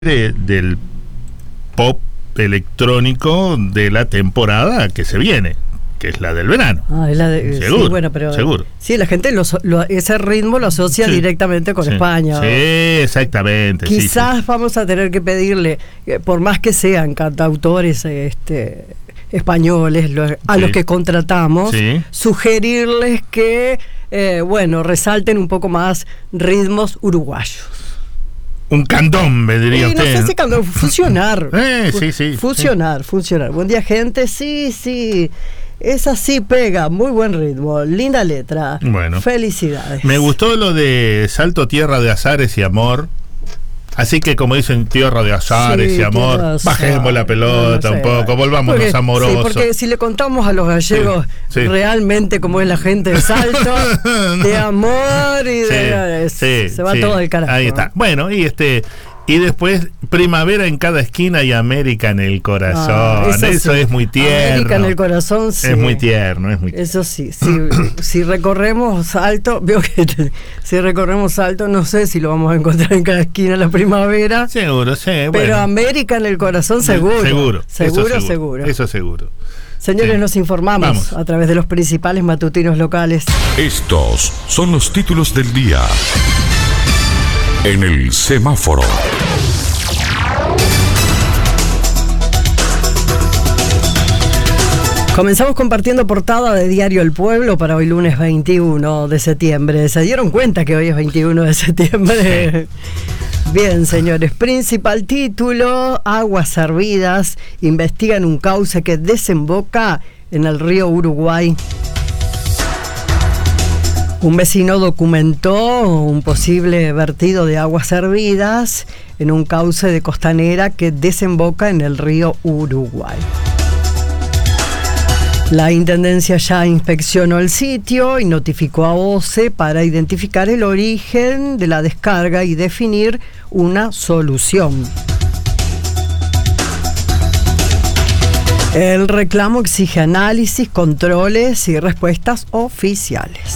del pop electrónico de la temporada que se viene, que es la del verano. Es la de, seguro, sí, bueno, pero seguro. Sí, la gente ese ritmo lo asocia directamente con España. Sí, exactamente. Quizás vamos a tener que pedirle, por más que sean cantautores españoles, a los que contratamos, sugerirles que resalten un poco más ritmos uruguayos. Un candombe, diría usted. No sé si candombe, fusionar. Fusionar. Buen día, gente. Sí. Esa sí pega, muy buen ritmo, linda letra. Bueno. Felicidades. Me gustó lo de Salto, tierra de azares y amor. Así que, como dicen, tierra de azares y amor, bajemos la pelota un poco, volvámonos amorosos. Sí, porque si le contamos a los gallegos realmente cómo es la gente de Salto, de amor y se va todo el carajo. Ahí está. Bueno, y después primavera en cada esquina y América en el corazón. Eso es muy tierno. América en el corazón, sí. Es muy tierno, Eso sí. Si recorremos Salto, si recorremos Salto, no sé si lo vamos a encontrar en cada esquina la primavera. Seguro, sí. Pero América en el corazón, seguro. Seguro. Eso seguro. Señores, nos informamos a través de los principales matutinos locales. Estos son los títulos del día en el semáforo. Comenzamos compartiendo portada de Diario El Pueblo para hoy lunes 21 de septiembre. ¿Se dieron cuenta que hoy es 21 de septiembre? Bien, señores. Principal título: Aguas Hervidas investigan un cauce que desemboca en el río Uruguay. Un vecino documentó un posible vertido de aguas hervidas en un cauce de Costanera que desemboca en el río Uruguay. La Intendencia ya inspeccionó el sitio y notificó a OCE para identificar el origen de la descarga y definir una solución. El reclamo exige análisis, controles y respuestas oficiales.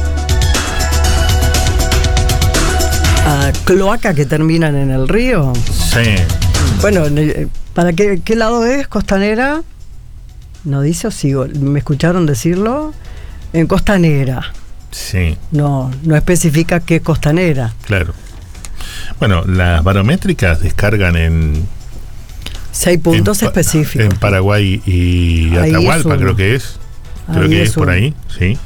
Cloaca que terminan en el río. Sí. Bueno, ¿para qué lado es? ¿Costanera? ¿No dice o sigo? ¿Me escucharon decirlo? En Costanera. Sí. No especifica qué Costanera. Claro. Bueno, las barométricas descargan en 6 puntos específicos. En Paraguay y Atahualpa, creo que es. Creo que es por ahí, sí.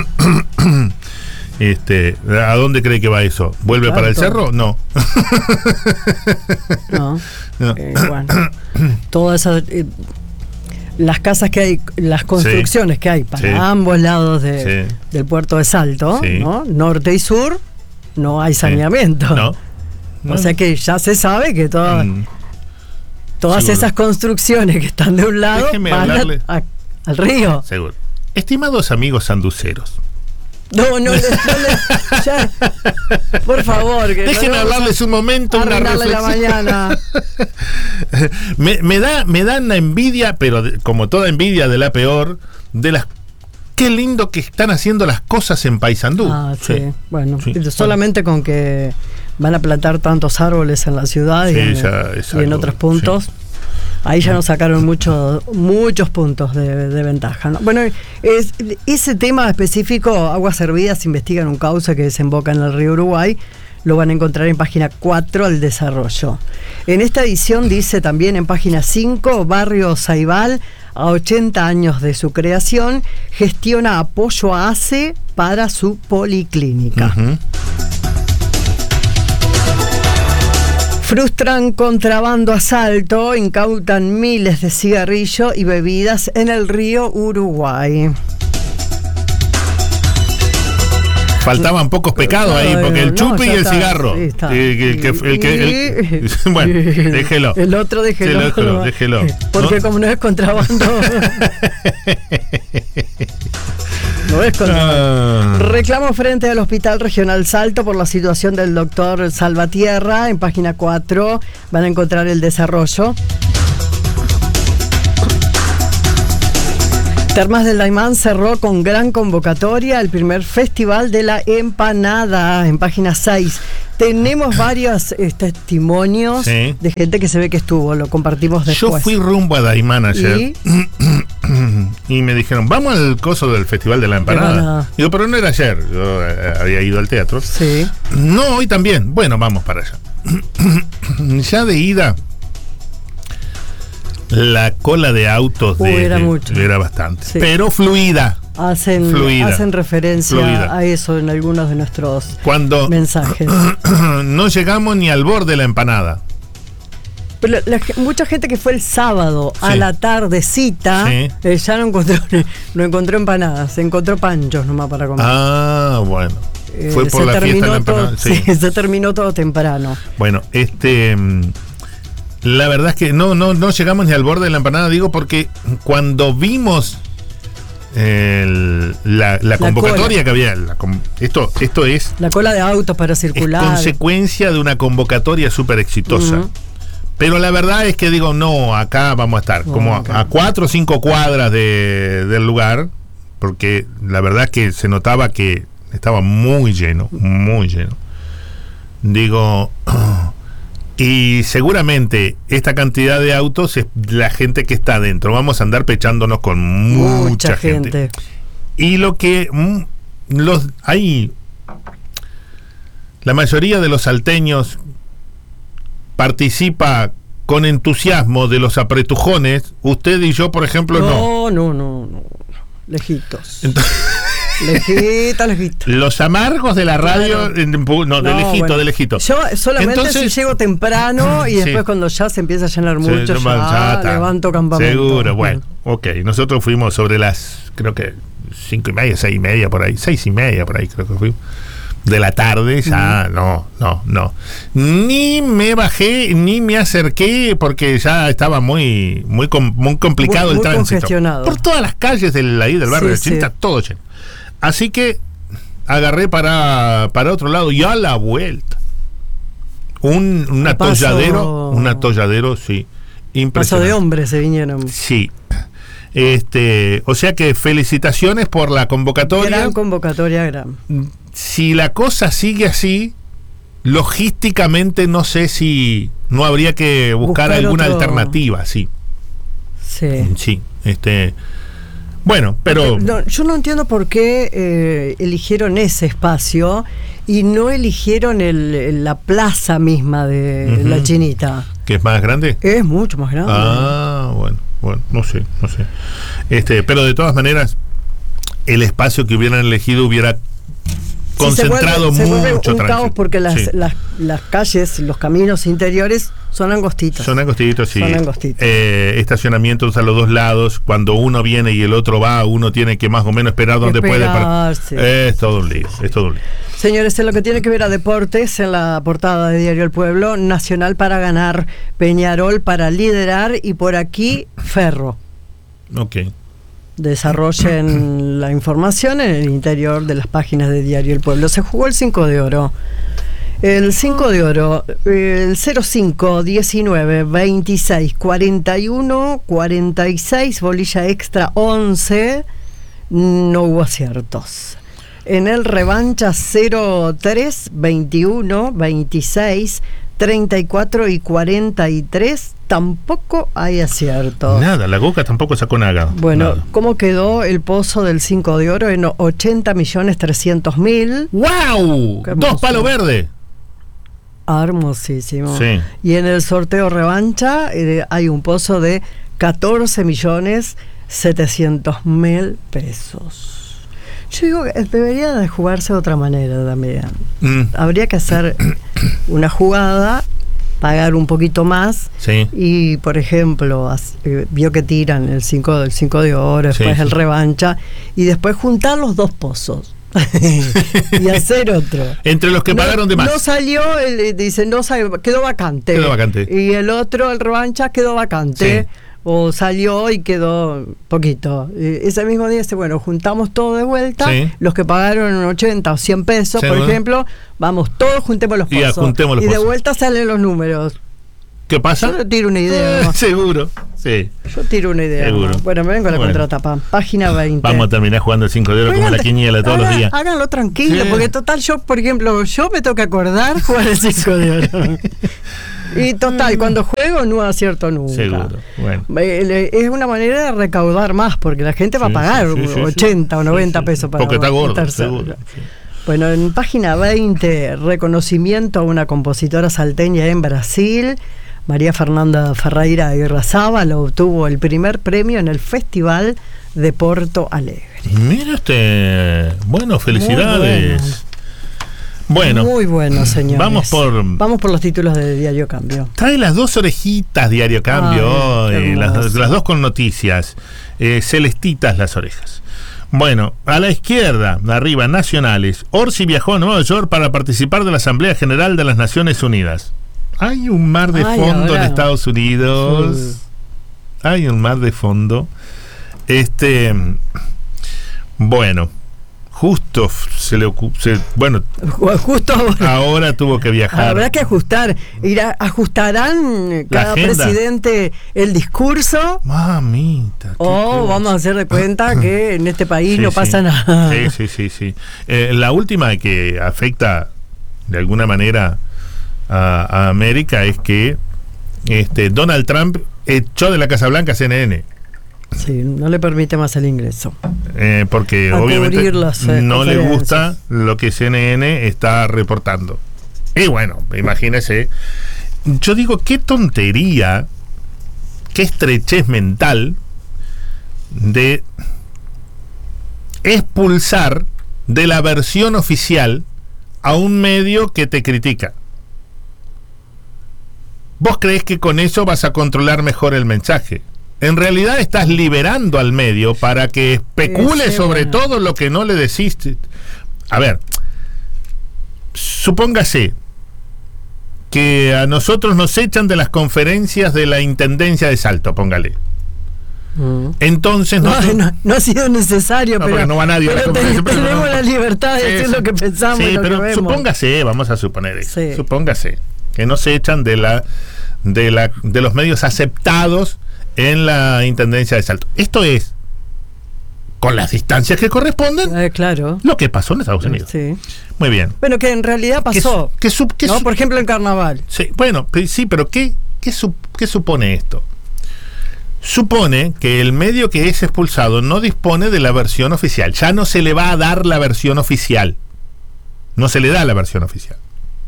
¿A dónde cree que va eso? ¿Vuelve para el cerro? No. No. Bueno, todas esas las casas que hay, las construcciones que hay para ambos lados del puerto de Salto, ¿no? Norte y sur, no hay saneamiento. No. O sea que ya se sabe que todas esas construcciones que están de un lado van al río. Seguro. Estimados amigos sanduceros, ya, por favor, que déjenme hablarles un momento, una reflexión. La mañana. me da una envidia, pero como toda envidia de la peor, qué lindo que están haciendo las cosas en Paysandú. Bueno, solamente con que van a plantar tantos árboles en la ciudad y en otros puntos. Ahí ya nos sacaron muchos puntos de ventaja, ¿no? Bueno, ese tema específico, Aguas Hervidas investigan un cauce que desemboca en el río Uruguay, lo van a encontrar en página 4 al desarrollo. En esta edición dice también en página 5, Barrio Saibal, a 80 años de su creación, gestiona apoyo a ACE para su policlínica. Uh-huh. Frustran contrabando a Salto, incautan miles de cigarrillos y bebidas en el río Uruguay. Faltaban pocos pecados ahí, porque el chupe y el cigarro. Bueno, déjelo. El otro déjelo. Porque como no es contrabando. No es contrabando. Reclamo frente al Hospital Regional Salto por la situación del doctor Salvatierra. En página 4 van a encontrar el desarrollo. Termas del Daymán cerró con gran convocatoria el primer festival de la empanada. En página 6 Tenemos varios testimonios de gente que se ve que estuvo, lo compartimos después. Yo fui rumbo a Daimán ayer y me dijeron, vamos al coso del Festival de la Empanada. Digo, pero no era ayer, yo había ido al teatro. Sí. No, hoy también. Bueno, vamos para allá. Ya de ida, la cola de autos era bastante, pero fluida. Hacen referencia a eso en algunos de nuestros mensajes. No llegamos ni al borde de la empanada. Pero mucha gente que fue el sábado a la tardecita ya no encontró empanadas, se encontró panchos nomás para comer. Ah, bueno. Fue por la fiesta de la empanada. Sí, se terminó todo temprano. Bueno, la verdad es que no llegamos ni al borde de la empanada, digo, porque cuando vimos la convocatoria que había, esto es la cola de autos para circular, es consecuencia de una convocatoria súper exitosa. Pero la verdad es que digo, no, acá vamos a estar como a 4 o 5 cuadras del lugar, porque la verdad es que se notaba que estaba muy lleno. Digo, y seguramente esta cantidad de autos es la gente que está adentro. Vamos a andar pechándonos con mucha gente. Y lo que la mayoría de los salteños participa con entusiasmo de los apretujones. Usted y yo, por ejemplo, no. Lejitos. Lejitos. Los amargos de la radio, de lejito. Yo solamente si llego temprano y después cuando ya se empieza a llenar mucho, ya levanto campamento. Seguro, bueno, ok. Nosotros fuimos sobre las, creo que 5:30, 6:30 por ahí, 6:30 por ahí creo que fuimos. De la tarde, ya no. Ni me bajé, ni me acerqué, porque ya estaba muy complicado el tránsito. Por todas las calles del barrio de Chincha, todo lleno. Así que agarré para otro lado y a la vuelta. Un atolladero, sí. Impresionante. Paso de hombres se vinieron. Sí. O sea que felicitaciones por la convocatoria. Gran convocatoria. Si la cosa sigue así, logísticamente no sé si no habría que buscar alguna alternativa, sí. Bueno, pero yo no entiendo por qué eligieron ese espacio y no eligieron la plaza misma de la Chinita. ¿Que es más grande? Es mucho más grande. Ah, bueno, no sé. Pero de todas maneras, el espacio que hubieran elegido hubiera concentrado se vuelve mucho un tránsito. Caos porque las calles, los caminos interiores son angostitos. Sí. Estacionamientos a los dos lados. Cuando uno viene y el otro va, uno tiene que más o menos esperar donde puede parar. Es todo un lío. Señores, en lo que tiene que ver a deportes, en la portada de Diario El Pueblo, Nacional para ganar, Peñarol para liderar y por aquí Ferro. Ok. Desarrollen la información en el interior de las páginas de Diario El Pueblo. Se jugó el 5 de oro. El 5 de oro, el 05, 19, 26, 41, 46, bolilla extra 11, no hubo aciertos. En el revancha 03, 21, 26, 34 y 43 tampoco hay aciertos. Nada, la Goca tampoco sacó nada. Bueno, nada. ¿Cómo quedó el pozo del 5 de oro? En 80.300.000. ¡Wow! 2 palos verdes. Hermosísimo. Sí. Y en el sorteo revancha hay un pozo de 14.700.000 pesos. Yo digo que debería de jugarse de otra manera también. Habría que hacer una jugada, pagar un poquito más y, por ejemplo, vio que tiran el 5 de oro, después el revancha y después juntar los dos pozos. Y hacer otro. Entre los que pagaron de más. No salió, dice, quedó vacante. Y el otro, el revancha, quedó vacante. Sí. O salió y quedó poquito. Ese mismo día dice, bueno, juntamos todo de vuelta. Los que pagaron 80 o 100 pesos, por ejemplo, vamos, todos juntemos los pozos. Y de vuelta salen los números. ¿Qué pasa? Yo tiro una idea. Seguro, sí. Yo tiro una idea. Seguro. Bueno, me vengo a la contratapa. Página 20. Vamos a terminar jugando el 5 de oro como la quiniela todos los días. Háganlo tranquilo, porque total, yo, por ejemplo, me tengo que acordar jugar el 5 de oro. Y total, cuando juego no acierto nunca. Seguro, bueno. Es una manera de recaudar más, porque la gente va a pagar 80 o 90 pesos para porque está gordo, seguro. Sí. Bueno, en página 20, reconocimiento a una compositora salteña en Brasil. María Fernanda Ferreira Irrazábal obtuvo el primer premio en el Festival de Porto Alegre. Mira bueno, felicidades. Bueno, muy bueno, señores. Vamos por los títulos de Diario Cambio. Trae las 2 orejitas Diario Cambio hoy, las 2 con noticias, celestitas las orejas. Bueno, a la izquierda, arriba, nacionales. Orsi viajó a Nueva York para participar de la Asamblea General de las Naciones Unidas. Hay un mar de fondo en Estados Unidos. Sí. Hay un mar de fondo. Bueno, justo justo ahora tuvo que viajar. Habrá que ajustar. Ajustarán cada presidente el discurso. Mamita. Vamos a hacer de cuenta que en este país no pasa nada. Sí. La última que afecta de alguna manera a América es que Donald Trump echó de la Casa Blanca a CNN. Sí, no le permite más el ingreso. Porque obviamente no le gusta lo que CNN está reportando. Y bueno, imagínese. Yo digo, qué tontería, qué estrechez mental de expulsar de la versión oficial a un medio que te critica. ¿Vos creés que con eso vas a controlar mejor el mensaje? En realidad estás liberando al medio para que especule sobre todo lo que no le decís. A ver, supóngase que a nosotros nos echan de las conferencias de la Intendencia de Salto, póngale. Entonces no ha sido necesario, pero no va nadie a la conferencia, tenemos la libertad de decir lo que pensamos y lo pero que vemos. Supóngase, vamos a suponer eso, supóngase que no se echan de los medios aceptados en la Intendencia de Salto. Esto es, con las distancias que corresponden, claro, lo que pasó en Estados Unidos. Sí. Muy bien. Bueno, que en realidad pasó. ¿No? Por ejemplo, en Carnaval. Sí, bueno, sí, pero ¿qué supone esto? Supone que el medio que es expulsado no dispone de la versión oficial. Ya no se le va a dar la versión oficial. No se le da la versión oficial.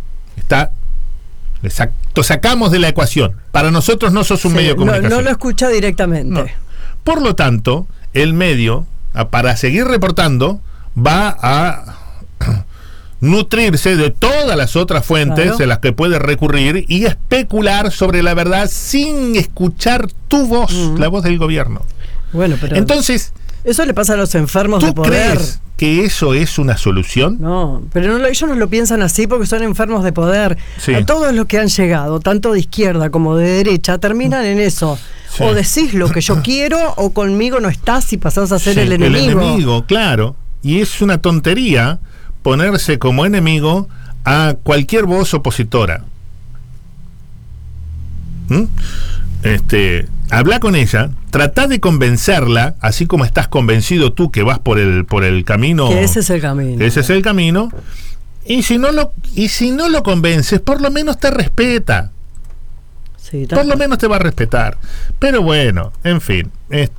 Exacto, sacamos de la ecuación. Para nosotros no sos un medio de comunicación. No lo escucha directamente. No. Por lo tanto, el medio, para seguir reportando, va a nutrirse de todas las otras fuentes de las que puede recurrir y especular sobre la verdad sin escuchar tu voz, la voz del gobierno. Bueno, pero entonces, eso le pasa a los enfermos de poder. ¿Tú crees que eso es una solución? No, pero ellos no lo piensan así porque son enfermos de poder. Sí. A todos los que han llegado, tanto de izquierda como de derecha, terminan en eso. Sí. O decís lo que yo quiero o conmigo no estás y pasás a ser el enemigo. El enemigo, claro. Y es una tontería ponerse como enemigo a cualquier voz opositora. Habla con ella, trata de convencerla, así como estás convencido tú que vas por el camino. Que ese es el camino. Ese es el camino. Y si no lo convences, por lo menos te respeta. Sí, por lo menos te va a respetar. Pero bueno, en fin,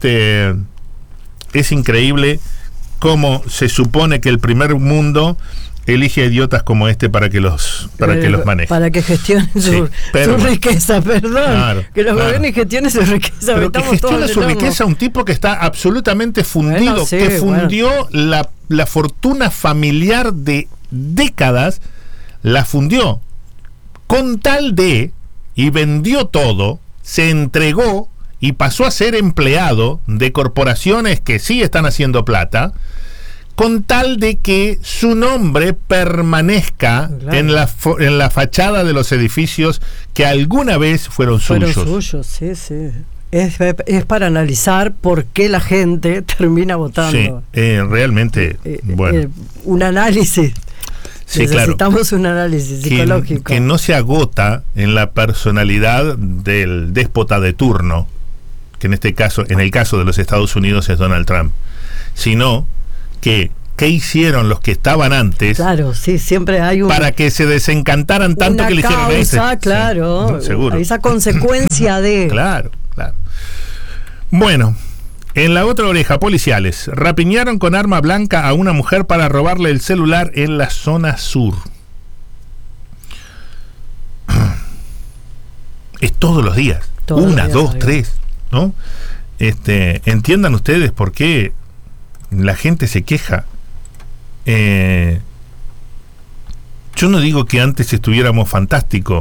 es increíble cómo se supone que el primer mundo elige a idiotas como este para que los manejen. Para que gestionen su riqueza, perdón. Claro, que los gobiernos gestionen su riqueza. Pero que gestiona su riqueza un tipo que está absolutamente fundido, que fundió la fortuna familiar de décadas, la fundió con tal de, y vendió todo, se entregó y pasó a ser empleado de corporaciones que sí están haciendo plata, con tal de que su nombre permanezca en la fachada de los edificios que alguna vez fueron suyos. Fueron suyos, sí. Es para analizar por qué la gente termina votando. Sí, realmente, bueno. Un análisis. Sí, necesitamos un análisis psicológico. Que no se agota en la personalidad del déspota de turno, que en el caso de los Estados Unidos es Donald Trump, sino que ¿qué hicieron los que estaban antes? Claro, sí, siempre hay para que se desencantaran tanto que le hicieron causa, claro, sí, seguro. Esa consecuencia de... Claro. Bueno, en la otra oreja, policiales rapiñaron con arma blanca a una mujer para robarle el celular en la zona sur. Es todos los días. Una, dos, tres, ¿no? Entiendan ustedes por qué la gente se queja. Yo no digo que antes estuviéramos fantásticos,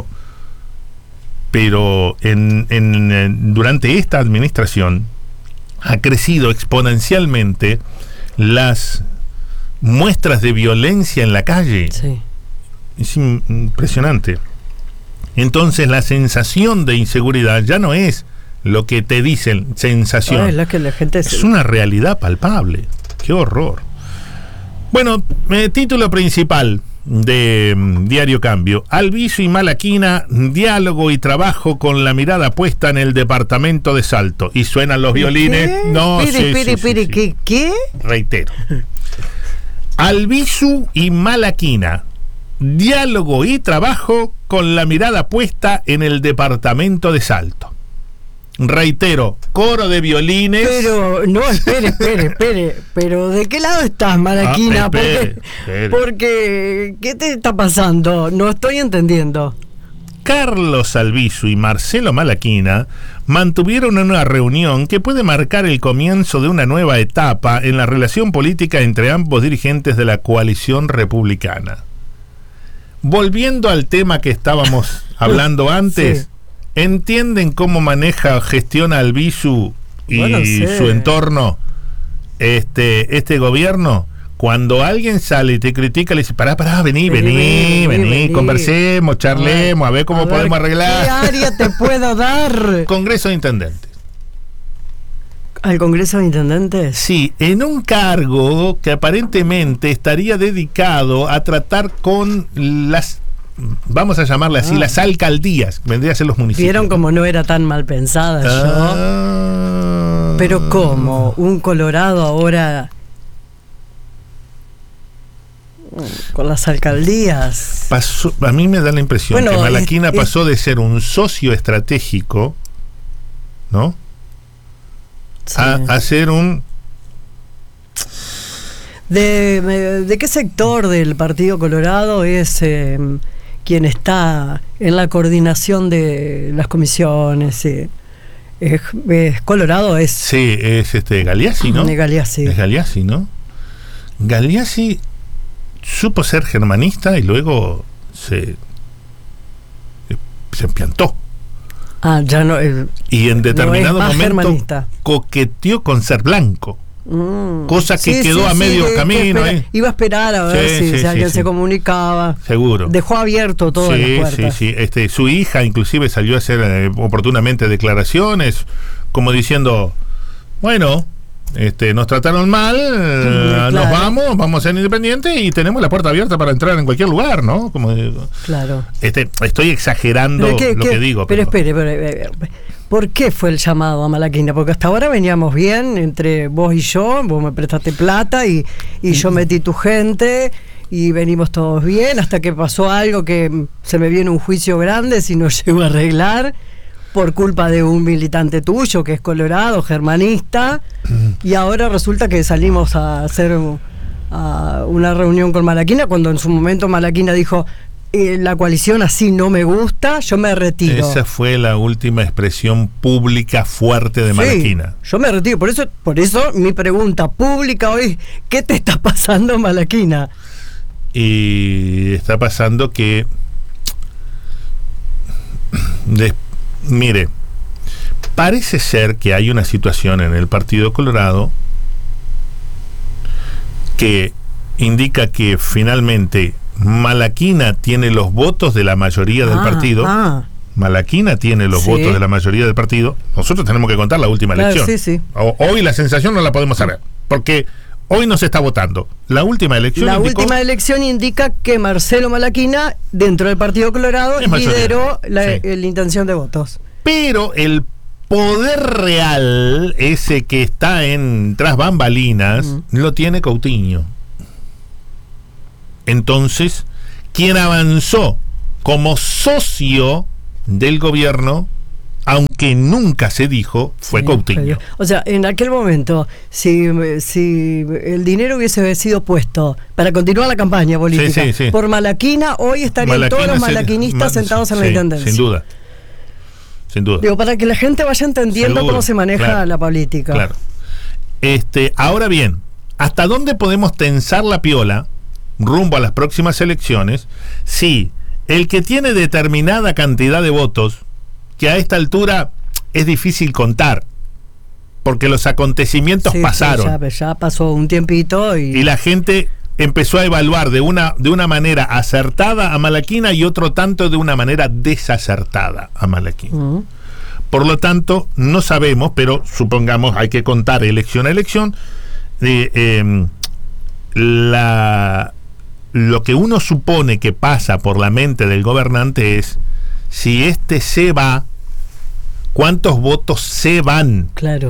pero durante esta administración ha crecido exponencialmente las muestras de violencia en la calle. Sí. Es impresionante. Entonces la sensación de inseguridad ya no es lo que te dicen, sensación. Es que la gente es una realidad palpable. ¡Qué horror! Bueno, título principal de Diario Cambio: Alviso y Malaquina, diálogo y trabajo con la mirada puesta en el departamento de Salto. Y suenan los violines. ¿Qué? No, ¿Qué? Reitero. Alviso y Malaquina, diálogo y trabajo con la mirada puesta en el departamento de Salto. Reitero, coro de violines. Pero, no, espere. Pero, ¿de qué lado estás, Malaquina? Porque, ¿qué te está pasando? No estoy entendiendo. Carlos Alviso y Marcelo Malaquina mantuvieron una reunión que puede marcar el comienzo de una nueva etapa en la relación política entre ambos dirigentes de la coalición republicana. Volviendo al tema que estábamos hablando antes, sí. ¿Entienden cómo gestiona Alviso y su entorno este gobierno? Cuando alguien sale y te critica, le dice, pará, vení, conversemos, charlemos, a ver cómo podemos arreglar. ¿Qué área te puedo dar? Congreso de Intendentes. ¿Al Congreso de Intendentes? Sí, en un cargo que aparentemente estaría dedicado a tratar con las, vamos a llamarle así, las alcaldías, vendría a ser los municipios. Vieron como no era tan mal pensada yo. Pero ¿cómo? Un Colorado ahora con las alcaldías. A mí me da la impresión que Malaquina pasó de ser un socio estratégico, ¿no? Sí. A ser un... ¿De qué sector del Partido Colorado es quien está en la coordinación de las comisiones? ¿Es Colorado? Sí, es Galeazzi, ¿no? Galeazzi. Es Galeazzi, ¿no? Galeazzi supo ser germanista y luego se empiantó. Ya no. Y en determinado momento germanista. Coqueteó con ser blanco. Cosa que quedó a medio camino. Iba a esperar a ver si alguien se comunicaba. Seguro. Dejó abierto todas las puertas. Sí. Su hija inclusive salió a hacer oportunamente declaraciones, como diciendo, bueno, nos trataron mal, claro. Nos vamos a ser independientes y tenemos la puerta abierta para entrar en cualquier lugar, ¿no? Como digo, claro. Estoy exagerando lo que digo. Pero espere, ¿por qué fue el llamado a Malaquina? Porque hasta ahora veníamos bien entre vos y yo, vos me prestaste plata y yo metí tu gente y venimos todos bien, hasta que pasó algo que se me viene un juicio grande si no llego a arreglar por culpa de un militante tuyo que es colorado, germanista, y ahora resulta que salimos a hacer una reunión con Malaquina, cuando en su momento Malaquina dijo, la coalición así no me gusta, yo me retiro. Esa fue la última expresión pública fuerte de Malaquina. Sí, yo me retiro, por eso mi pregunta pública hoy, ¿qué te está pasando, Malaquina? Y está pasando que mire, parece ser que hay una situación en el Partido Colorado que indica que finalmente Malaquina tiene los votos de la mayoría del partido. Malaquina tiene los votos de la mayoría del partido. Nosotros tenemos que contar la última elección. Sí. Hoy la sensación no la podemos saber, porque hoy no se está votando. La última elección indica que Marcelo Malaquina, dentro del Partido Colorado, lideró la intención de votos. Pero el poder real, ese que está tras bambalinas, lo tiene Coutinho. Entonces, quien avanzó como socio del gobierno, aunque nunca se dijo, fue Coutinho. O sea, en aquel momento, si el dinero hubiese sido puesto para continuar la campaña política por Malaquina, hoy estarían todos los malaquinistas sentados en la intendencia. Sin duda. Digo, para que la gente vaya entendiendo cómo se maneja la política. Claro. Ahora bien, ¿hasta dónde podemos tensar la piola rumbo a las próximas elecciones si el que tiene determinada cantidad de votos, que a esta altura es difícil contar, porque los acontecimientos pasaron? Ya pasó un tiempito y la gente empezó a evaluar de una manera acertada a Malaquina y otro tanto de una manera desacertada a Malaquina. Por lo tanto, no sabemos, pero supongamos, hay que contar elección a elección, lo que uno supone que pasa por la mente del gobernante es, si este se va, ¿cuántos votos se van? Claro.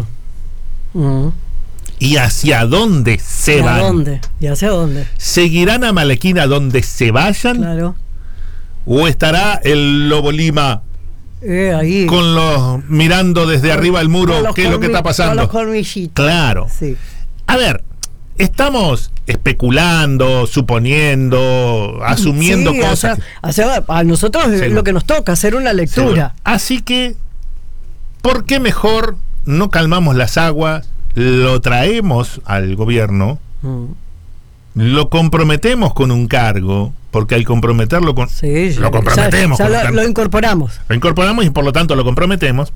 ¿Y hacia dónde se van? ¿Y hacia dónde? ¿Seguirán a Malaquina donde se vayan? Claro. ¿O estará el Lobo Lima ahí, mirando desde arriba el muro qué es lo que está pasando? Con los colmillitos. Claro. Sí. A ver, estamos especulando, suponiendo, asumiendo cosas. A nosotros es lo que nos toca, hacer una lectura. Así que, ¿por qué mejor no calmamos las aguas, lo traemos al gobierno, lo comprometemos con un cargo, porque al comprometerlo con... lo comprometemos. Lo incorporamos. Lo incorporamos y por lo tanto lo comprometemos.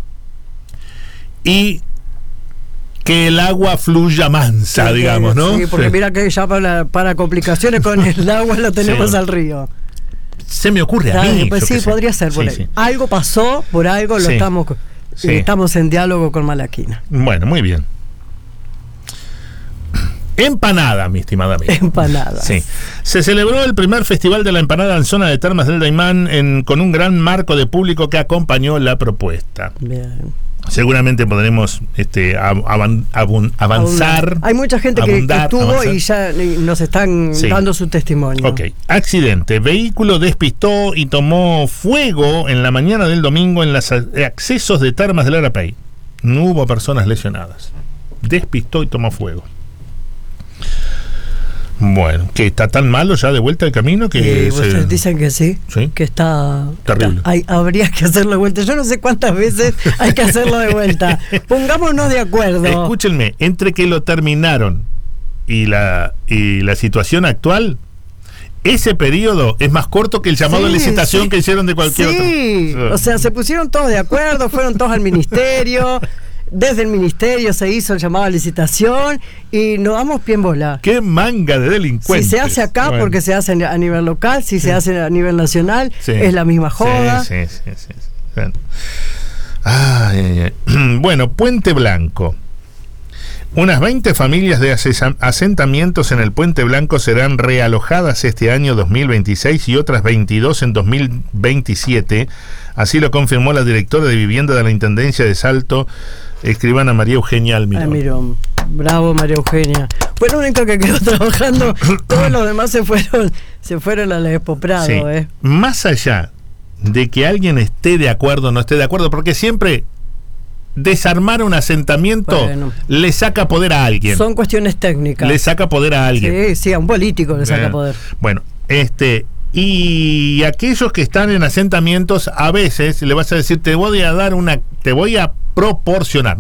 Y que el agua fluya mansa, digamos, ¿no? Sí, porque mira que ya para complicaciones con el agua lo tenemos al río. Se me ocurre a mí. Pues podría ser por ahí. Algo pasó, por algo lo estamos en diálogo con Malaquina. Bueno, muy bien. Empanada, mi estimada amiga. Empanadas. Sí. Se celebró el primer festival de la empanada en zona de Termas del Daymán con un gran marco de público que acompañó la propuesta. Bien. Seguramente podremos avanzar. Hay mucha gente que estuvo y ya nos están dando su testimonio. Ok. Accidente. Vehículo despistó y tomó fuego en la mañana del domingo en los accesos de Termas del Arapey. No hubo personas lesionadas. Despistó y tomó fuego. Bueno, que está tan malo ya de vuelta al camino que dicen que sí, que está terrible. Habría que hacerlo de vuelta. Yo no sé cuántas veces hay que hacerlo de vuelta. Pongámonos de acuerdo. Escúchenme, entre que lo terminaron y la situación actual, ese periodo es más corto que el llamado de licitación que hicieron de cualquier otro. O sea, se pusieron todos de acuerdo, fueron todos al ministerio. Desde el ministerio se hizo el llamado a licitación y nos damos pie en bola. ¡Qué manga de delincuentes! Si se hace acá, porque se hace a nivel local, si se hace a nivel nacional, es la misma joda. Sí. Bueno, Puente Blanco. Unas 20 familias de asentamientos en el Puente Blanco serán realojadas este año 2026 y otras 22 en 2027. Así lo confirmó la directora de Vivienda de la Intendencia de Salto, escribana María Eugenia Almirón. Bravo, María Eugenia. Fue la única que quedó trabajando. Todos los demás se fueron a la Expo Prado. Sí. Más allá de que alguien esté de acuerdo o no esté de acuerdo, porque siempre desarmar un asentamiento le saca poder a alguien. Son cuestiones técnicas. Le saca poder a alguien. Sí, a un político le saca poder. Bueno, y aquellos que están en asentamientos, a veces le vas a decir, te voy a proporcionar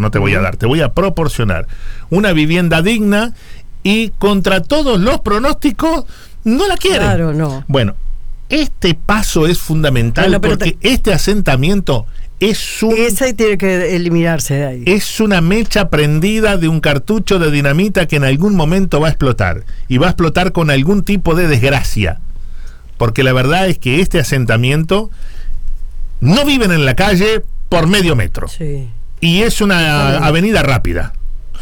una vivienda digna, y contra todos los pronósticos no la quieren. Claro, no. Bueno, este paso es fundamental, porque este asentamiento ese tiene que eliminarse de ahí. Es una mecha prendida de un cartucho de dinamita que en algún momento va a explotar, y va a explotar con algún tipo de desgracia. Porque la verdad es que este asentamiento no viven en la calle por medio metro. Sí. Y es una avenida rápida.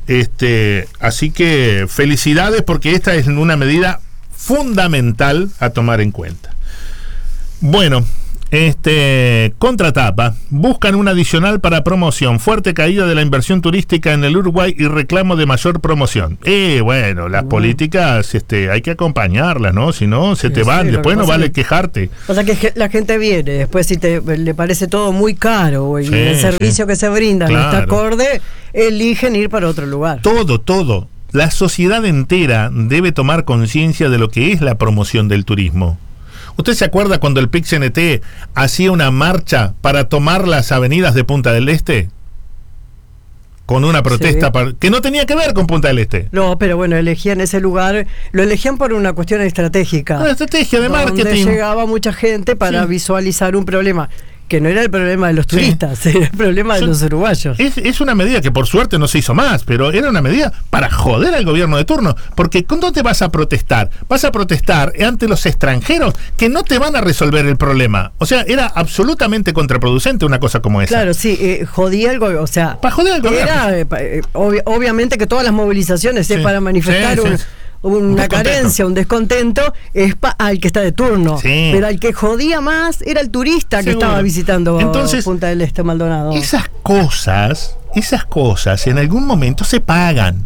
Así que felicidades, porque esta es una medida fundamental a tomar en cuenta. Bueno, contratapa, buscan un adicional para promoción, fuerte caída de la inversión turística en el Uruguay y reclamo de mayor promoción. Bueno, las políticas hay que acompañarlas, ¿no? Si no, se te van, después no vale quejarte. O sea que la gente viene, después si le parece todo muy caro y el servicio que se brinda no está acorde, eligen ir para otro lugar. Todo. La sociedad entera debe tomar conciencia de lo que es la promoción del turismo. ¿Usted se acuerda cuando el PIC-CNT hacía una marcha para tomar las avenidas de Punta del Este? Con una protesta que no tenía que ver con Punta del Este. No, pero bueno, elegían ese lugar, lo elegían por una cuestión estratégica. Una estrategia de marketing. Donde llegaba mucha gente para visualizar un problema. Que no era el problema de los turistas, era el problema de los uruguayos. Es una medida que por suerte no se hizo más, pero era una medida para joder al gobierno de turno. Porque ¿cuándo te vas a protestar? Vas a protestar ante los extranjeros que no te van a resolver el problema. O sea, era absolutamente contraproducente una cosa como esa. Claro, sí, jodía el gobierno. O sea, para joder al gobierno. Era, obviamente que todas las movilizaciones es para manifestar una carencia, un descontento, es al que está de turno. Pero al que jodía más era el turista que estaba visitando Punta del Este, Maldonado. Esas cosas en algún momento se pagan.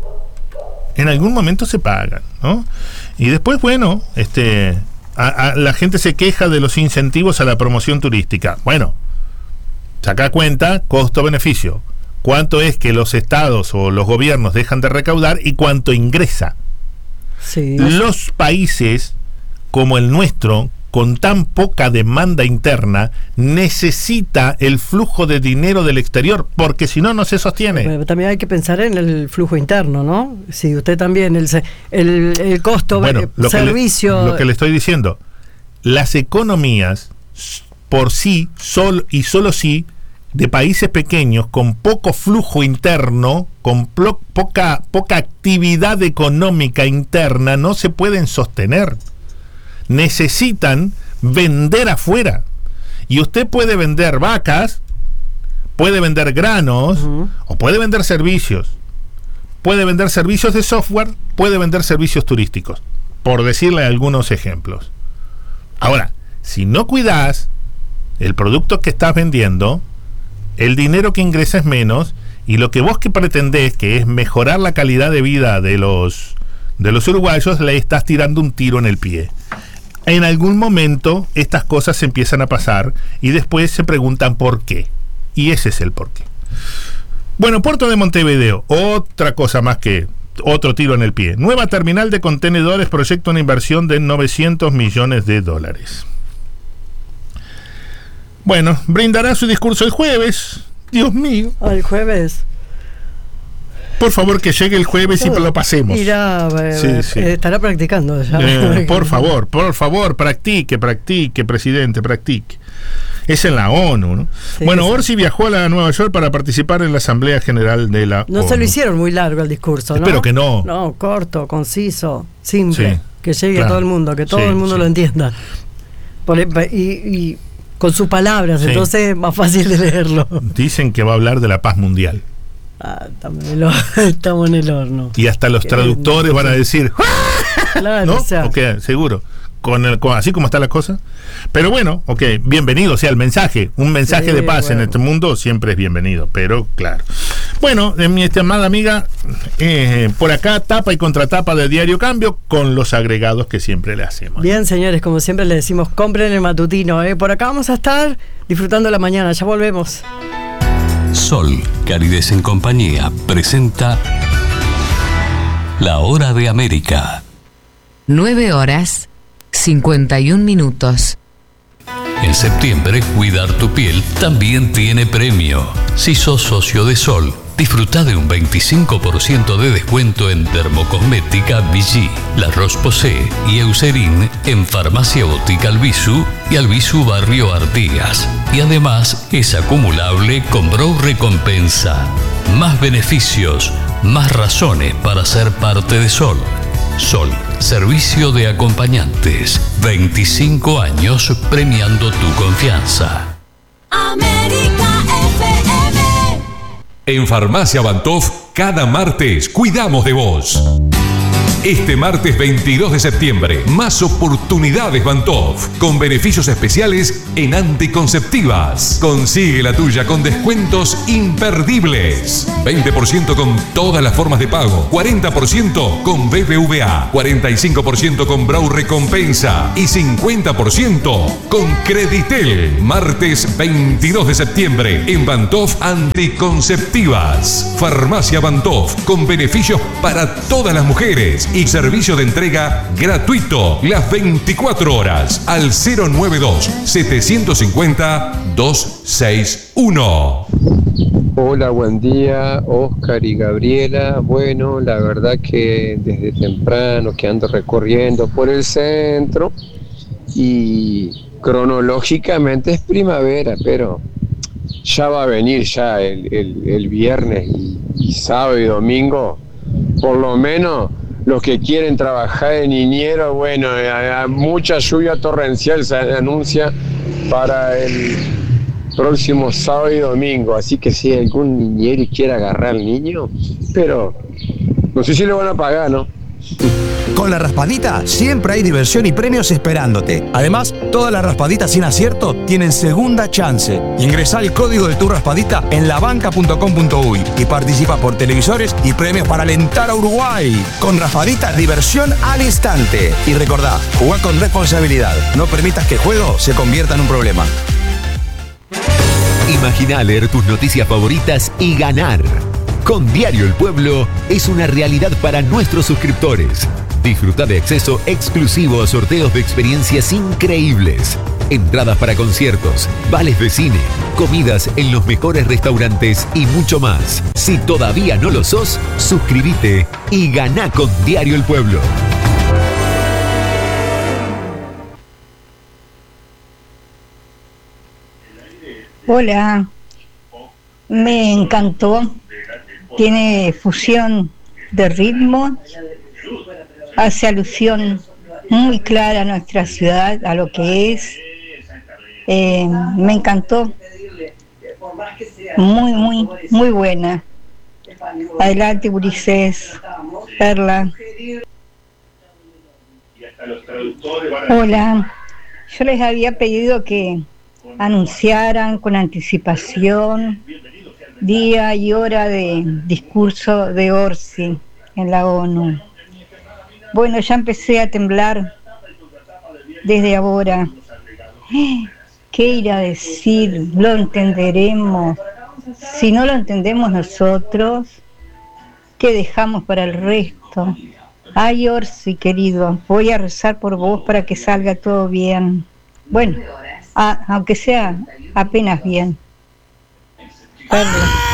¿No? Y después, bueno, la gente se queja de los incentivos a la promoción turística. Bueno, saca cuenta, costo-beneficio. ¿Cuánto es que los estados o los gobiernos dejan de recaudar y cuánto ingresa? Los países como el nuestro, con tan poca demanda interna, necesita el flujo de dinero del exterior, porque si no, no se sostiene. Pero también hay que pensar en el flujo interno, ¿no? Si usted también, el costo, servicio... Lo que le estoy diciendo, las economías por sí, solo sí, de países pequeños con poco flujo interno, con poca actividad económica interna, no se pueden sostener. Necesitan vender afuera. Y usted puede vender vacas, puede vender granos, o puede vender servicios. Puede vender servicios de software, puede vender servicios turísticos, por decirle algunos ejemplos. Ahora, si no cuidas el producto que estás vendiendo, el dinero que ingresa es menos, y lo que vos que pretendés, que es mejorar la calidad de vida de los uruguayos, le estás tirando un tiro en el pie. En algún momento estas cosas se empiezan a pasar y después se preguntan por qué. Y ese es el por qué. Bueno, Puerto de Montevideo, otra cosa más que otro tiro en el pie. Nueva terminal de contenedores, proyecta una inversión de $900 millones. Bueno, brindará su discurso el jueves. Dios mío. El jueves. Por favor, que llegue el jueves y lo pasemos. Irá, estará practicando ya. Por favor, practique, presidente, practique. Es en la ONU, ¿no? Bueno, Orsi viajó a Nueva York para participar en la Asamblea General de la ONU. No se lo hicieron muy largo el discurso, ¿no? Espero que no. No, corto, conciso, simple. Que llegue a todo el mundo, que todo el mundo lo entienda. Y con sus palabras, entonces es más fácil de leerlo. Dicen que va a hablar de la paz mundial. Estamos en el horno. Y hasta los traductores van a decir, claro, ¿no? Seguro. Así como está la cosa. Pero bueno, bienvenido sea el mensaje. Un mensaje de paz en este mundo siempre es bienvenido, pero claro. Bueno, mi estimada amiga, por acá tapa y contratapa de Diario Cambio con los agregados que siempre le hacemos. Bien, señores, como siempre le decimos, compren el matutino. Por acá vamos a estar disfrutando la mañana. Ya volvemos. Sol, Calidez en Compañía, presenta La Hora de América. 9:51. En septiembre, cuidar tu piel también tiene premio. Si sos socio de Sol, disfruta de un 25% de descuento en Dermocosmética Vichy, La Roche-Posay y Eucerin en Farmacia Botica Albizu y Albizu Barrio Artigas. Y además es acumulable con Brow Recompensa. Más beneficios, más razones para ser parte de Sol. Sol, servicio de acompañantes. 25 años premiando tu confianza. América FM. En Farmacia Bantoff, cada martes cuidamos de vos. Este martes 22 de septiembre, más oportunidades Bantoff, con beneficios especiales en anticonceptivas. Consigue la tuya con descuentos imperdibles. 20% con todas las formas de pago, 40% con BBVA, 45% con Brau Recompensa y 50% con Creditel. Martes 22 de septiembre, en Bantoff Anticonceptivas. Farmacia Bantoff, con beneficios para todas las mujeres y servicio de entrega gratuito las 24 horas al 092-750-261. Hola, buen día, Oscar y Gabriela. Bueno, la verdad que desde temprano que ando recorriendo por el centro y cronológicamente es primavera, pero ya va a venir ya el viernes y sábado y domingo, por lo menos. Los que quieren trabajar de niñero, bueno, mucha lluvia torrencial se anuncia para el próximo sábado y domingo. Así que si algún niñero quiere agarrar al niño, pero no sé si le van a pagar, ¿no? Con la raspadita siempre hay diversión y premios esperándote. Además, todas las raspaditas sin acierto tienen segunda chance. Ingresá el código de tu raspadita en labanca.com.uy y participa por televisores y premios para alentar a Uruguay. Con raspadita, diversión al instante. Y recordá, jugá con responsabilidad. No permitas que el juego se convierta en un problema. Imagina leer tus noticias favoritas y ganar. Con Diario El Pueblo es una realidad para nuestros suscriptores. Disfruta de acceso exclusivo a sorteos de experiencias increíbles, entradas para conciertos, vales de cine, comidas en los mejores restaurantes y mucho más. Si todavía no lo sos, suscríbete y ganá con Diario El Pueblo. Hola, me encantó. Tiene fusión de ritmo, hace alusión muy clara a nuestra ciudad, a lo que es. Me encantó, muy buena. Adelante, Ulises, Perla. Hola, yo les había pedido que anunciaran con anticipación día y hora de discurso de Orsi en la ONU. Bueno, ya empecé a temblar desde ahora. ¿Qué irá a decir? ¿Lo entenderemos? Si no lo entendemos nosotros, ¿qué dejamos para el resto? Ay, Orsi, querido, voy a rezar por vos para que salga todo bien. Bueno, aunque sea apenas bien. Perla.